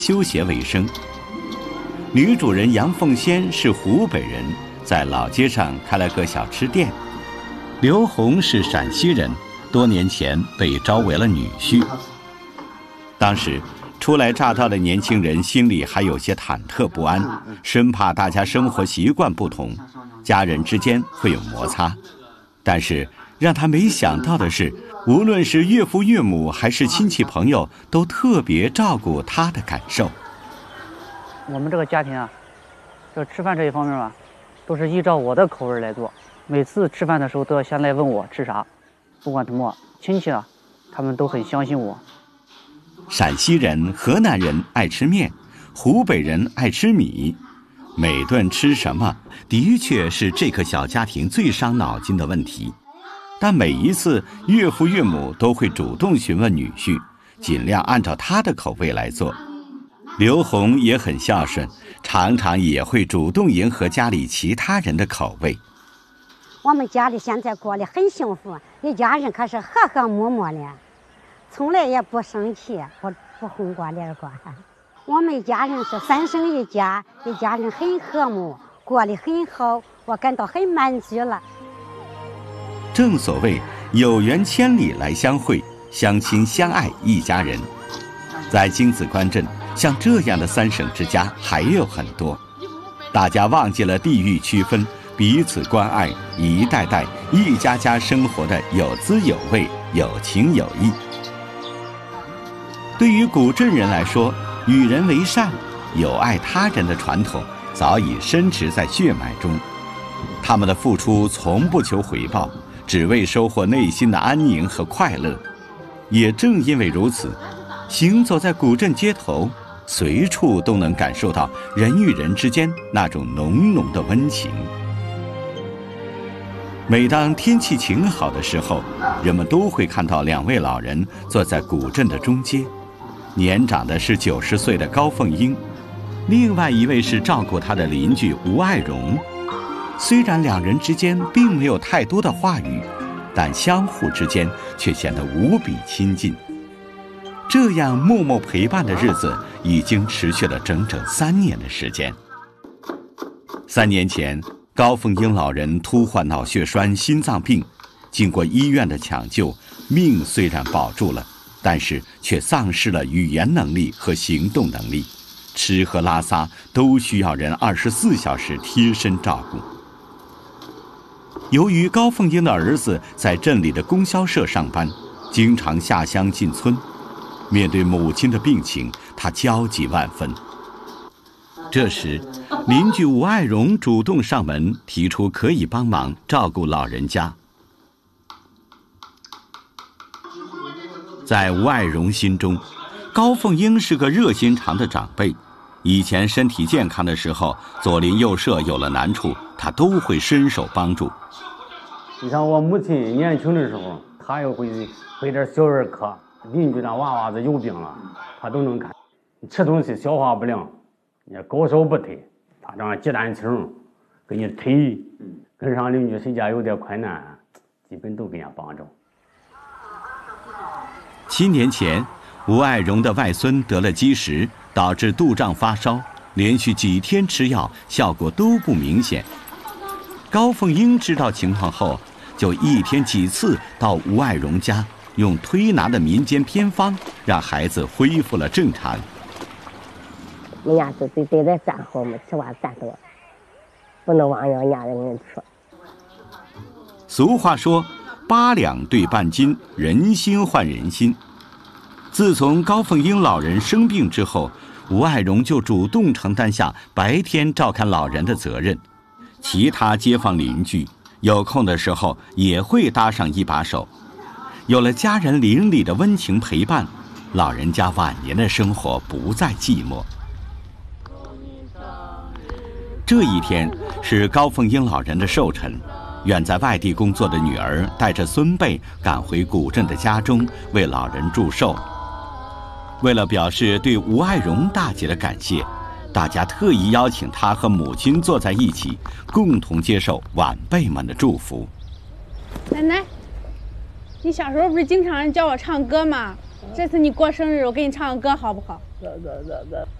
修鞋为生。女主人杨凤仙是湖北人，在老街上开了个小吃店。刘红是陕西人，多年前被招为了女婿。当时初来乍到的年轻人心里还有些忐忑不安，生怕大家生活习惯不同，家人之间会有摩擦。但是让他没想到的是，无论是岳父岳母还是亲戚朋友，都特别照顾他的感受。 我们这个家庭啊，这吃饭这一方面吧，都是依照我的口味来做。每次吃饭的时候都要先来问我吃啥，不管什么亲戚啊，他们都很相信我。 陕西人、河南人爱吃面，湖北人爱吃米。每顿吃什么，的确是这个小家庭最伤脑筋的问题。但每一次，岳父岳母都会主动询问女婿，尽量按照他的口味来做。刘红也很孝顺，常常也会主动迎合家里其他人的口味。 我们家里现在过得很幸福，一家人可是和和睦睦的，从来也不生气，不红过脸过。我们家人是三生一家，一家人很和睦，过得很好，我感到很满足了。 正所谓有缘千里来相会，相亲相爱一家人。在京子关镇，像这样的三省之家还有很多，大家忘记了地域区分，彼此关爱，一代代一家家生活的有滋有味，有情有义。对于古镇人来说，与人为善、友爱他人的传统早已深植在血脉中。他们的付出从不求回报，只为收获内心的安宁和快乐。也正因为如此，行走在古镇街头，随处都能感受到人与人之间那种浓浓的温情。每当天气晴好的时候，人们都会看到两位老人坐在古镇的中街，年长的是90岁的高凤英，另外一位是照顾他的邻居吴爱荣。虽然两人之间并没有太多的话语，但相互之间却显得无比亲近。这样默默陪伴的日子已经持续了整整3年的时间。3年前，高凤英老人突患脑血栓、心脏病，经过医院的抢救，命虽然保住了，但是却丧失了语言能力和行动能力，吃喝拉撒都需要人24小时贴身照顾。由于高凤英的儿子在镇里的供销社上班，经常下乡进村，面对母亲的病情，他焦急万分。这时，邻居吴爱荣主动上门，提出可以帮忙照顾老人家。在吴爱荣心中，高凤英是个热心肠的长辈。以前身体健康的时候，左邻右舍有了难处，他都会伸手帮助。 你像我母亲年轻的时候，她也会备点小儿科，邻居那娃娃子有病了，她都能看。吃东西消化不良，你高烧不退，她这样鸡蛋清给你推，跟上邻居谁家有点困难，基本都给人家帮着。 7年前，吴爱荣的外孙得了积食，导致肚胀发烧，连续几天吃药，效果都不明显。高凤英知道情况后，就一天几次到吴爱荣家，用推拿的民间偏方，让孩子恢复了正常。 人家是对待站好嘛，吃完站多，不能往人家的人说。 俗话说，8两对半斤，人心换人心。自从高凤英老人生病之后，吴爱荣就主动承担下白天照看老人的责任，其他街坊邻居有空的时候也会搭上一把手。有了家人邻里的温情陪伴，老人家晚年的生活不再寂寞。这一天是高凤英老人的寿辰，远在外地工作的女儿带着孙辈赶回古镇的家中为老人祝寿。为了表示对吴爱荣大姐的感谢，大家特意邀请她和母亲坐在一起，共同接受晚辈们的祝福。 奶奶，你小时候不是经常叫我唱歌吗？ 这次你过生日，我给你唱个歌好不好？